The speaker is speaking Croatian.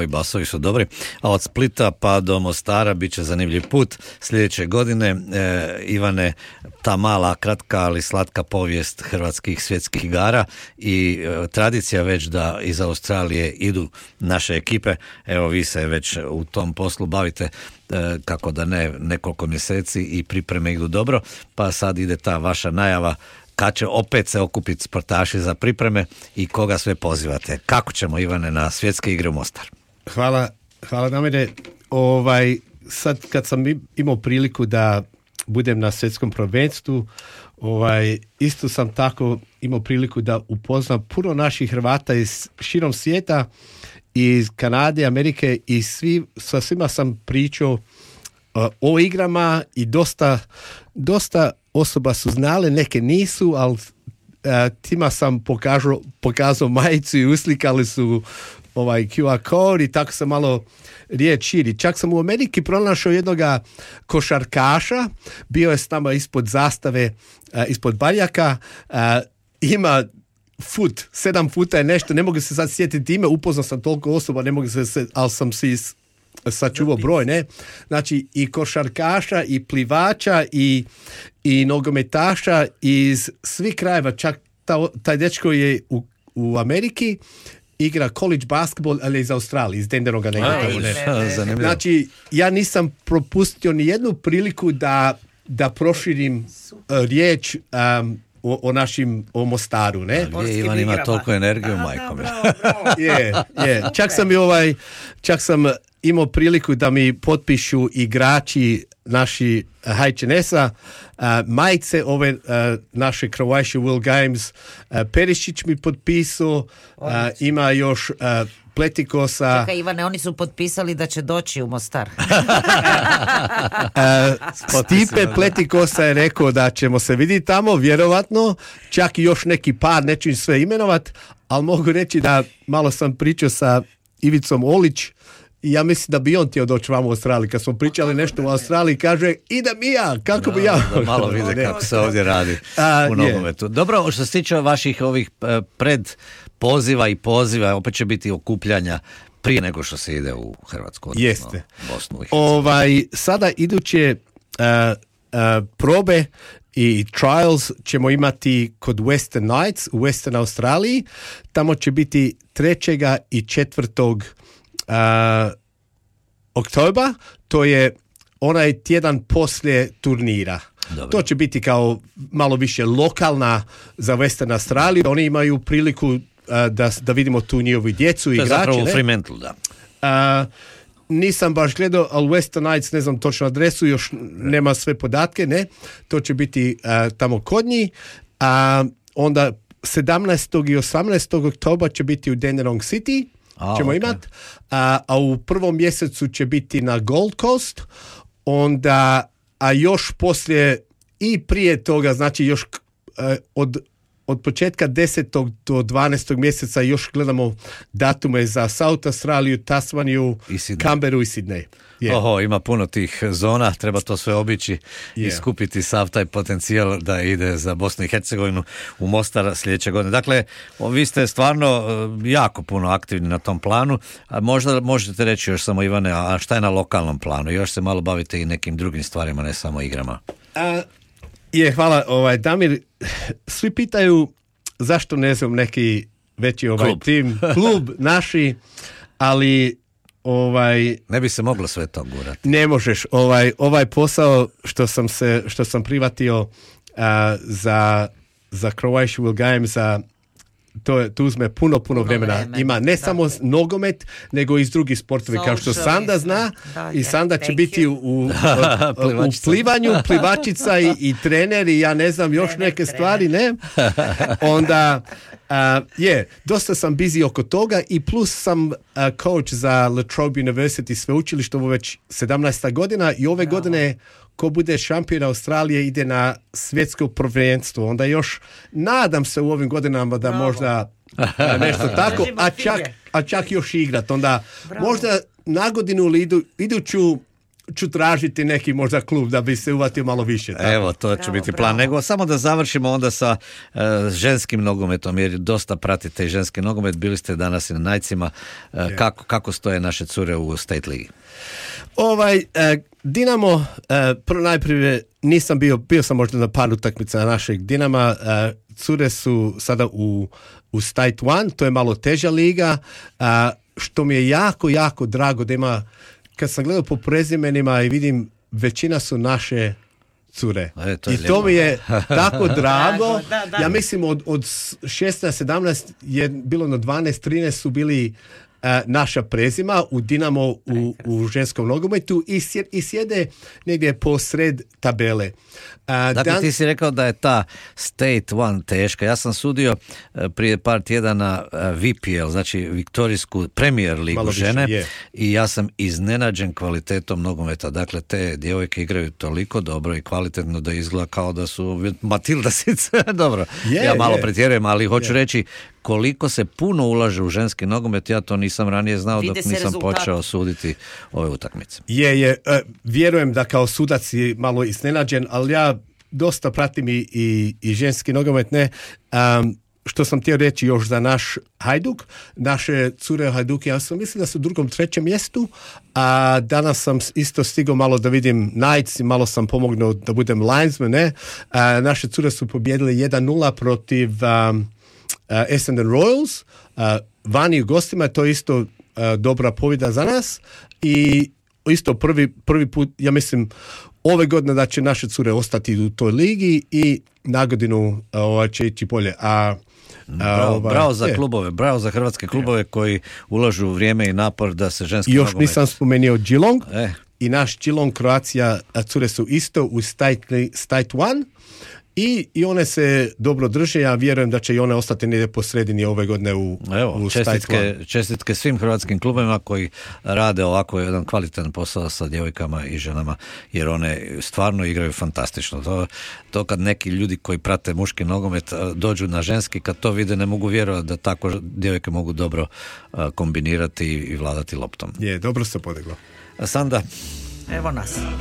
ovi basovi su dobri, a od Splita pa do Mostara bit će zanimljiv put sljedeće godine. Ivane, ta mala, kratka, ali slatka povijest hrvatskih svjetskih igara i tradicija već da iz Australije idu naše ekipe. Evo, vi se već u tom poslu bavite, kako da ne, nekoliko mjeseci i pripreme idu dobro, pa sad ide ta vaša najava kad će opet se okupiti sportaši za pripreme i koga sve pozivate. Kako ćemo, Ivane, na svjetske igre u Mostar? Hvala Damire. Sad kad sam imao priliku da budem na svjetskom prvenstvu, isto sam tako imao priliku da upoznam puno naših Hrvata iz širom svijeta, iz Kanade, Amerike i sa svima sam pričao o igrama i dosta osoba su znale, neke nisu, ali tima sam pokazao majicu i uslikali su QR kod i tako sam malo riječ širi. Čak sam u Ameriki pronašao jednoga košarkaša, bio je s nama ispod zastave, ispod barjaka, ima 7 futa je nešto, ne mogu se sad sjetiti ime, upoznao sam toliko osoba, ne mogu se, ali sam si sačuvao broj, ne? Znači, i košarkaša, i plivača, i nogometaša iz svih krajeva, čak taj dečko je u Ameriki, igra college basketball, ali iz Australije, iz Denderoga nekako. Znači, ja nisam propustio ni jednu priliku da proširim riječ o Mostaru, ne? Ivan ima toliko energiju, majko mi. Čak sam imao priliku da mi potpišu igrači naši HNS-a, majice ove naše Croatia World Games, Perišić mi potpisao, ima još Pletikosa. Čekaj, Ivane, oni su potpisali da će doći u Mostar. Stipe Pletikosa je rekao da ćemo se vidjeti tamo, vjerovatno, čak i još neki par, neću sve imenovat, ali mogu reći da malo sam pričao sa Ivicom Olić i ja mislim da bi on htio doći vam u Australiji. Kad smo pričali nešto u Australiji, kaže, idem i ja, kako bi ja? Da malo vide kako se ovdje radi u nogometu. Dobro, što se tiče vaših ovih predpoziva i poziva, opet će biti okupljanja prije nego što se ide u Hrvatsku. Jeste. Bosnu i Hercegovinu. Sada iduće probe i trials ćemo imati kod Western Nights u Western Australiji. Tamo će biti 3. i 4. Oktobra, to je onaj tjedan poslije turnira. Dobro. To će biti kao malo više lokalna za Western Australiju. Oni imaju priliku da vidimo tu njihovu djecu i igrače. To je zapravo u Fremantle, da. Nisam baš gledao, ali Western Nights, ne znam točno adresu, još nema sve podatke, ne. To će biti tamo kod njih. Onda 17. i 18. oktobra će biti u Dandenong City. Ćemo imati, a u prvom mjesecu će biti na Gold Coast, onda, a još poslije i prije toga, znači još od početka 10. do 12. mjeseca još gledamo datume za South Australiju, Tasmaniju, Canberru i Sydney. Yeah. Ima puno tih zona, treba to sve obići i skupiti sav taj potencijal da ide za Bosnu i Hercegovinu u Mostar sljedeće godine. Dakle, vi ste stvarno jako puno aktivni na tom planu, a možda možete reći još samo, Ivane, a šta je na lokalnom planu? Još se malo bavite i nekim drugim stvarima, ne samo igrama. Hvala, Damir. Svi pitaju zašto ne znam neki veći tim, klub naši, ali ne bi se moglo sve to gurati. Ne možeš. Ovaj posao što sam privatio za Croatia World Games, to uzme puno vremena. Ima ne samo nogomet, nego i iz drugih sportovi, kao što Sanda zna. I Sanda će biti u plivanju, plivačica i trener i ja ne znam još neke stvari, ne? Onda dosta sam busy oko toga i plus sam coach za La Trobe University sveučilište, ovo već 17. godina i ove godine ko bude šampion Australije ide na svjetsko prvenstvo. Onda još nadam se u ovim godinama da možda nešto tako, a čak još igrat. Onda možda na godinu ili iduću ću tražiti neki možda klub da bi se uvatio malo više. Tako. Evo, to će biti plan. Nego samo da završimo onda sa ženskim nogometom, jer dosta pratite i ženski nogomet. Bili ste danas i na Najcima. Kako stoje naše cure u State Ligi? Dinamo, prvo najprije nisam bio sam možda na par utakmica našeg Dinama. Cure su sada u State 1, to je malo teža liga, što mi je jako, jako drago da ima, kad sam gledao po prezimenima i vidim, većina su naše cure. To mi je tako drago. Da. Ja mislim od 16-17 je bilo na 12-13 su bili naša prezima u Dinamo u ženskom nogometu i sjede negdje posred tabele. Dakle, ti si rekao da je ta State 1 teška. Ja sam sudio prije par tjedana VPL, znači Viktorijsku Premier ligu žene, i ja sam iznenađen kvalitetom nogometa. Dakle, te djevojke igraju toliko dobro i kvalitetno da izgleda kao da su Matildasice. Dobro, ja malo pretjerujem, ali hoću reći koliko se puno ulaže u ženski nogomet, ja to nisam ranije znao dok nisam počeo suditi ove utakmice. Vjerujem da kao sudac je malo iznenađen, ali ja dosta pratim i ženski nogomet, ne. Što sam htio reći još za naš Hajduk, naše cure Hajduke, ja sam mislim da su u 2., 3. mjestu, a danas sam isto stigao malo da vidim Knights i malo sam pomognuo da budem linesman, ne. Naše cure su pobjedili 1-0 protiv Essendon Royals, vani u gostima, to je isto dobra pobjeda za nas i isto prvi put, ja mislim, ove godine da će naše cure ostati u toj ligi i na godinu će ići bolje. Bravo za klubove, bravo za hrvatske klubove koji ulažu vrijeme i napor da se ženski nogomet. Još nisam spomenuo Geelong i naš Geelong Croatia cure su isto u State 1 i one se dobro drže, ja vjerujem da će i one ostati negdje po sredini ove godine u čestitke svim hrvatskim klubovima koji rade ovako jedan kvalitetan posao sa djevojkama i ženama, jer one stvarno igraju fantastično. To kad neki ljudi koji prate muški nogomet dođu na ženski, kad to vide ne mogu vjerovati da tako djevojke mogu dobro kombinirati i vladati loptom. Dobro se podiglo. Sanda? Evo nas.